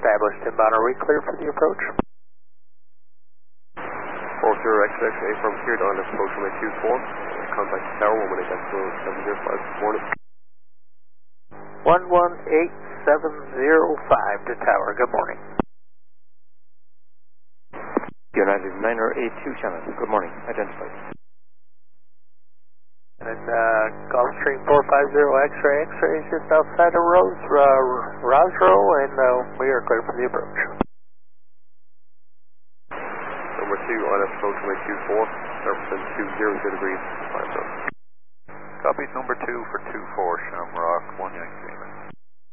established. Inbound, are we clear for the approach? 40 XXA from here on approach runway 24. Contact the tower 118.705 this morning. 118.705 to tower. Good morning. United 982 Shannon. Good morning. Identified. And Gulfstream 450 X-ray. X-ray is just outside of Rosrow, and we are clear for the approach. Number 2 on approach runway 24. Surface 200 degrees. 5 Copy number 2 for 24 Shamrock 1 Yankee.